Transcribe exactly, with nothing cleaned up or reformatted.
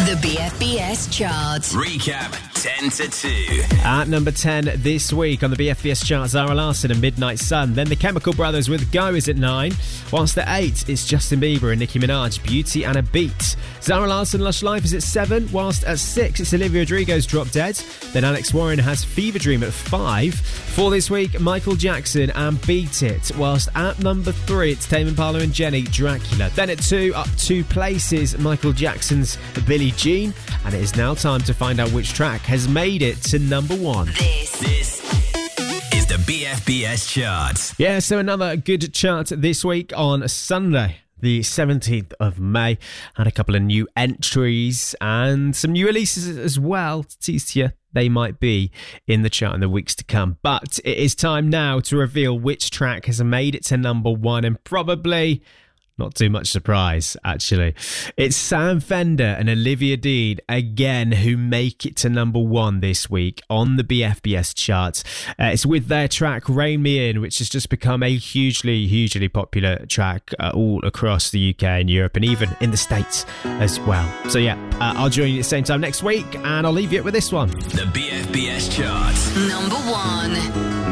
The B F B S chart. Recap ten to two. At number ten this week on the B F B S chart, Zara Larsson and Midnight Sun. Then the Chemical Brothers with Go is at nine. Whilst at eight, it's Justin Bieber and Nicki Minaj, Beauty and a Beat. Zara Larsson, Lush Life is at seven. Whilst at six, it's Olivia Rodrigo's Drop Dead. Then Alex Warren has Fever Dream at five. For this week, Michael Jackson and Beat It. Whilst at number three, it's Tame Impala and Jenny, Dracula. Then at two, up two places, Michael Jackson's Billie Jean. And it is now time to find out which track has made it to number one. This, This is the B F B S chart. Yeah, so another good chart this week on Sunday, the seventeenth of May. Had a couple of new entries and some new releases as well to tease you. They might be in the chart in the weeks to come. But it is time now to reveal which track has made it to number one, and probably not too much surprise, actually. It's Sam Fender and Olivia Dean again who make it to number one this week on the B F B S chart. Uh, it's with their track Rein Me In, which has just become a hugely, hugely popular track uh, all across the U K and Europe, and even in the States as well. So yeah, uh, I'll join you at the same time next week, and I'll leave you with this one. The B F B S chart. number one.